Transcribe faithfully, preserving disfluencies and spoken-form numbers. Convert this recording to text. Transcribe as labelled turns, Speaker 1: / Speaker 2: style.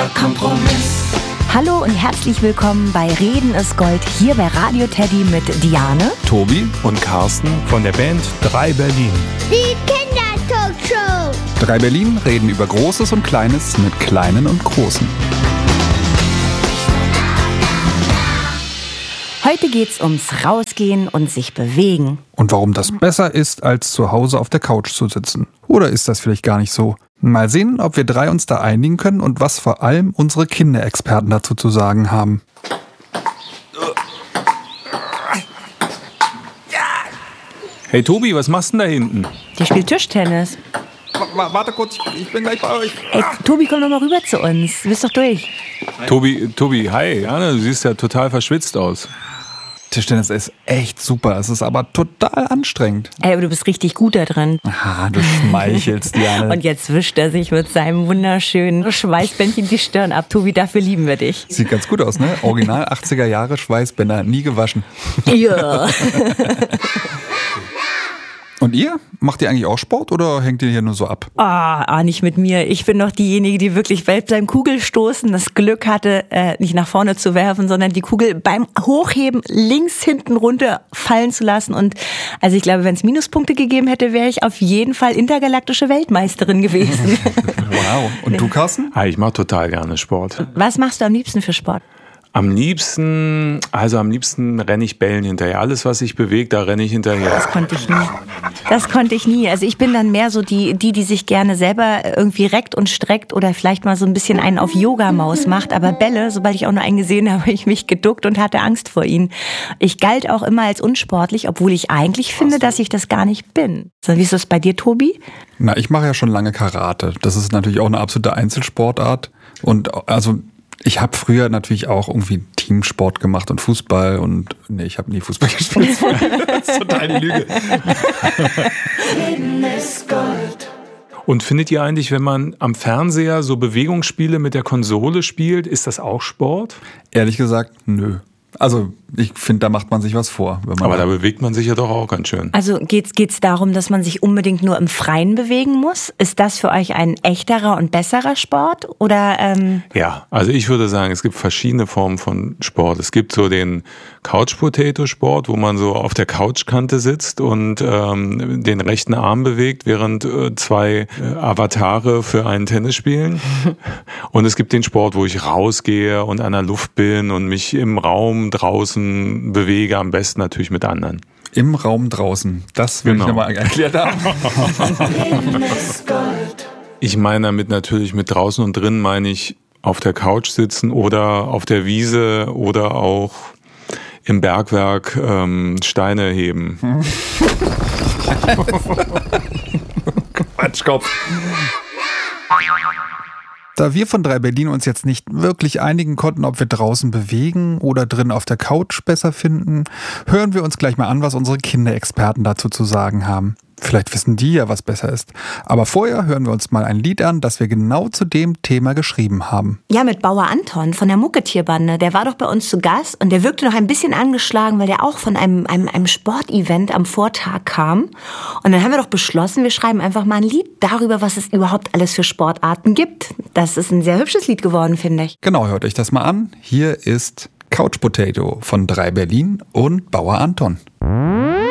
Speaker 1: guter Kompromiss.
Speaker 2: Hallo und herzlich willkommen bei Reden ist Gold, hier bei Radio Teddy mit Diane,
Speaker 3: Tobi und Carsten
Speaker 4: von der Band drei Berlin.
Speaker 5: Die Kindertalkshow.
Speaker 3: drei Berlin reden über Großes und Kleines mit Kleinen und Großen.
Speaker 2: Heute geht's ums Rausgehen und sich bewegen.
Speaker 3: Und warum das besser ist, als zu Hause auf der Couch zu sitzen. Oder ist das vielleicht gar nicht so? Mal sehen, ob wir drei uns da einigen können und was vor allem unsere Kinderexperten dazu zu sagen haben.
Speaker 4: Hey Tobi, was machst du denn da hinten?
Speaker 2: Die spielt Tischtennis.
Speaker 3: W- warte kurz, ich bin gleich bei euch.
Speaker 2: Ey, Tobi, komm doch mal rüber zu uns. Du bist doch durch.
Speaker 4: Tobi, Tobi, hi, ja, du siehst ja total verschwitzt aus.
Speaker 3: Tischtennis ist echt super, es ist aber total anstrengend.
Speaker 2: Ey, aber du bist richtig gut da drin.
Speaker 3: Ah, du schmeichelst, Diane.
Speaker 2: Und jetzt wischt er sich mit seinem wunderschönen Schweißbändchen die Stirn ab. Tobi, dafür lieben wir dich.
Speaker 3: Sieht ganz gut aus, ne? Original achtziger Jahre Schweißbänder, nie gewaschen.
Speaker 2: Ja.
Speaker 3: Und ihr? Macht ihr eigentlich auch Sport oder hängt ihr hier nur so ab?
Speaker 2: Ah, ah, nicht mit mir. Ich bin doch diejenige, die wirklich beim Kugelstoßen das Glück hatte, äh, nicht nach vorne zu werfen, sondern die Kugel beim Hochheben links hinten runter fallen zu lassen. Und also ich glaube, wenn es Minuspunkte gegeben hätte, wäre ich auf jeden Fall intergalaktische Weltmeisterin gewesen.
Speaker 3: Wow. Und du, Carsten?
Speaker 4: Ah, ich mache total gerne Sport.
Speaker 2: Was machst du am liebsten für Sport?
Speaker 4: Am liebsten, also am liebsten renne ich Bällen hinterher. Alles, was sich bewegt, da renne ich hinterher.
Speaker 2: Das konnte ich nie. Das konnte ich nie. Also ich bin dann mehr so die, die, die sich gerne selber irgendwie reckt und streckt oder vielleicht mal so ein bisschen einen auf Yoga-Maus macht. Aber Bälle, sobald ich auch nur einen gesehen habe, habe ich mich geduckt und hatte Angst vor ihnen. Ich galt auch immer als unsportlich, obwohl ich eigentlich finde, dass ich das gar nicht bin. So, wie ist das bei dir, Tobi?
Speaker 3: Na, ich mache ja schon lange Karate. Das ist natürlich auch eine absolute Einzelsportart. Und also ich habe früher natürlich auch irgendwie Teamsport gemacht und Fußball und nee, ich habe nie Fußball gespielt. Das ist total die Lüge.
Speaker 1: Reden ist Gold.
Speaker 4: Und findet ihr eigentlich, wenn man am Fernseher so Bewegungsspiele mit der Konsole spielt, ist das auch Sport?
Speaker 3: Ehrlich gesagt, nö. Also ich finde, da macht man sich was vor. Wenn man
Speaker 4: Aber da bewegt man sich ja doch auch ganz schön.
Speaker 2: Also geht's geht's darum, dass man sich unbedingt nur im Freien bewegen muss? Ist das für euch ein echterer und besserer Sport? Oder ähm
Speaker 4: Ja, also ich würde sagen, es gibt verschiedene Formen von Sport. Es gibt so den Couch-Potato-Sport, wo man so auf der Couchkante sitzt und ähm, den rechten Arm bewegt, während äh, zwei äh, Avatare für einen Tennis spielen. Und es gibt den Sport, wo ich rausgehe und an der Luft bin und mich im Raum draußen bewege, am besten natürlich mit anderen.
Speaker 3: Im Raum draußen. Das will
Speaker 4: Genau.
Speaker 3: ich nochmal erklärt haben.
Speaker 1: Reden ist Gold.
Speaker 4: Ich meine damit natürlich mit draußen und drin meine ich auf der Couch sitzen oder auf der Wiese oder auch im Bergwerk ähm, Steine heben.
Speaker 3: Quatschkopf. Da wir von drei Berlin uns jetzt nicht wirklich einigen konnten, ob wir draußen bewegen oder drin auf der Couch besser finden, hören wir uns gleich mal an, was unsere Kinderexperten dazu zu sagen haben. Vielleicht wissen die ja, was besser ist. Aber vorher hören wir uns mal ein Lied an, das wir genau zu dem Thema geschrieben haben.
Speaker 2: Ja, mit Bauer Anton von der Mucketierbande. Der war doch bei uns zu Gast und der wirkte noch ein bisschen angeschlagen, weil der auch von einem, einem, einem Sportevent am Vortag kam. Und dann haben wir doch beschlossen, wir schreiben einfach mal ein Lied darüber, was es überhaupt alles für Sportarten gibt. Das ist ein sehr hübsches Lied geworden, finde ich.
Speaker 3: Genau, hört euch das mal an. Hier ist Couch Potato von drei Berlin und Bauer Anton.